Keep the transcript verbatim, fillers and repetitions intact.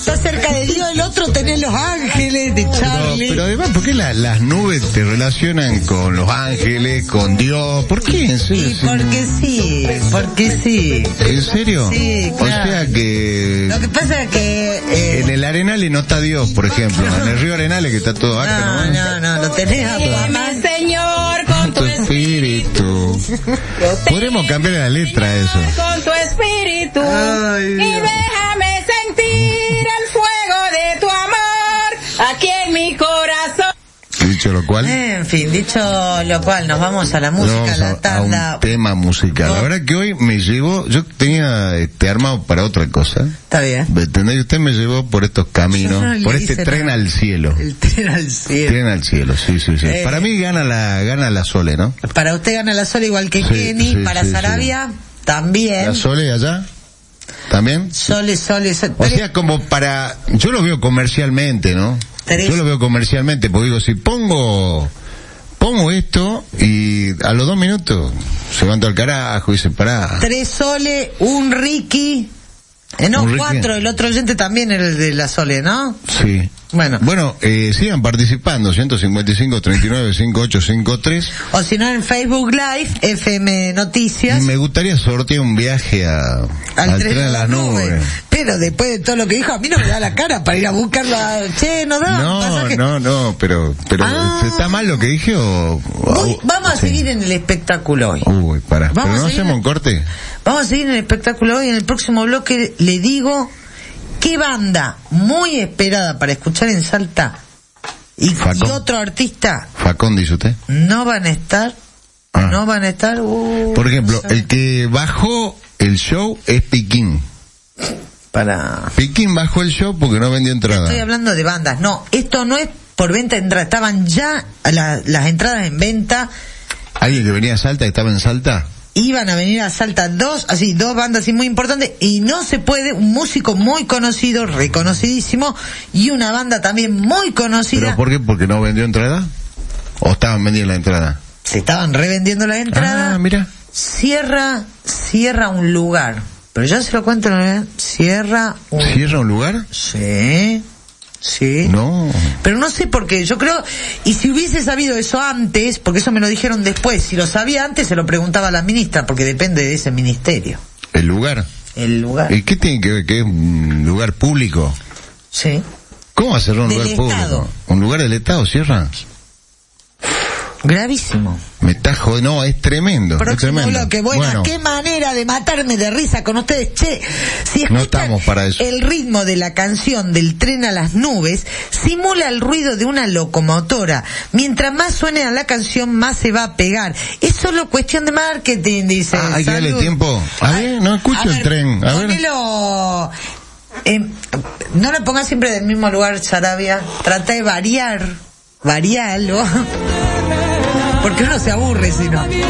Está cerca de Dios, el otro tenés Los Ángeles de Charlie. Pero, pero además, ¿por qué la, las nubes te relacionan con Los Ángeles, con Dios? ¿Por qué? ¿En serio? Sí, porque sí, porque sí. ¿En serio? Sí, claro. O sea que... Lo que pasa es que... Eh... En el Arenales no está Dios, por ejemplo. En el río Arenales, que está todo acá, No, no, no, no, lo tenés a Llévame, Señor, con tu espíritu. Podremos cambiar la letra a eso. Con tu espíritu. Ay, y Dios. déjame sentir el fuego de tu amor aquí en mi corazón. Dicho lo cual... En fin, dicho lo cual, nos vamos a la música, Vamos a la a, tanda. a un tema musical. No. La verdad que hoy me llevó, yo tenía este armado para otra cosa. Está bien. ¿Me entendés? Usted me llevó por estos caminos, Yo no le por este hice tren nada. al cielo. El tren al cielo. Tren al cielo, sí, sí, sí. Eh. Para mí gana la, gana la Sole, ¿no? Para usted gana la Sole igual que Sí, Kenny, sí, para sí, Sarabia también. La Sole allá, ¿también? Sole, Sole, Sole. O sea, como para, yo lo veo comercialmente, ¿no? Tres. Yo lo veo comercialmente, porque digo, si pongo, pongo esto y a los dos minutos se van todo al carajo y se pará. Tres Sole, un Ricky. Eh, no, Un Ricky. cuatro, el otro oyente también era el de la Sole, ¿no? Sí. Bueno. Bueno, eh, sigan participando, ciento cincuenta y cinco, treinta y nueve, cincuenta y ocho cincuenta y tres. O si no, en Facebook Live, F M Noticias. Me gustaría sortear un viaje a, al, tren a las nubes. Pero después de todo lo que dijo, a mí no me da la cara para ir a buscarla. Che, no da. No, pasaje. no, no, pero, pero, Ah. ¿está mal lo que dije o...? Voy- vamos a Sí. seguir en el espectáculo hoy. Uy, pará, Vamos pero a no seguir hacemos en- un corte. Vamos a seguir en el espectáculo hoy. En el próximo bloque le digo qué banda muy esperada para escuchar en Salta y, Facón. y otro artista Facón, dice usted. no van a estar. Ah. No van a estar. Uh, Por ejemplo, no sé. el que bajó el show es Piquín. Para. Piquín bajó el show porque no vendió entrada. Estoy hablando de bandas. No, esto no es por venta de entrada. Estaban ya la- las entradas en venta. ¿Alguien que venía a Salta, estaba en Salta? Iban a venir a Salta dos, así, dos bandas así muy importantes, y no se puede, un músico muy conocido, reconocidísimo, y una banda también muy conocida. ¿Pero por qué? ¿Porque no vendió entrada? ¿O estaban vendiendo la entrada? Se estaban revendiendo la entrada. Ah, mira. Cierra, cierra un lugar. Pero ya se lo cuento, ¿no? Cierra un... ¿Cierra un lugar? Sí, sí. No. Pero no sé por qué, yo creo, y si hubiese sabido eso antes, porque eso me lo dijeron después, si lo sabía antes se lo preguntaba a la ministra, porque depende de ese ministerio, ¿El lugar? el lugar. ¿Y qué tiene que ver? ¿Que es un lugar público? Sí. ¿Cómo va a cerrar un Del lugar público? Estado. ¿Un lugar del Estado cierra? Gravísimo. Me está jodiendo, no, es tremendo. es Próximo tremendo. bloque, bueno, Bueno, qué manera de matarme de risa con ustedes, che, si escuchan No estamos para eso. el ritmo de la canción del tren a las nubes, simula el ruido de una locomotora, mientras más suene a la canción, más se va a pegar, es solo cuestión de marketing, dice. Ah, hay que darle Salud. tiempo. A ver, no escucho A el ver, tren. A ver. ponelo, eh, no lo pongas siempre del mismo lugar, Sarabia, trata de variar, variarlo, porque uno se aburre si no.